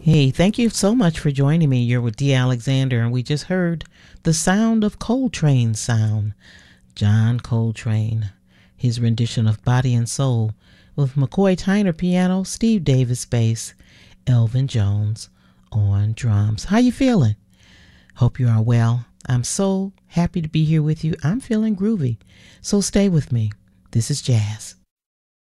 Hey, thank you so much for joining me. You're with Dee Alexander, and we just heard the sound of Coltrane sound. John Coltrane, his rendition of Body and Soul with McCoy Tyner piano, Steve Davis bass, Elvin Jones on drums. How you feeling? Hope you are well. I'm so happy to be here with you. I'm feeling groovy, so stay with me. This is jazz.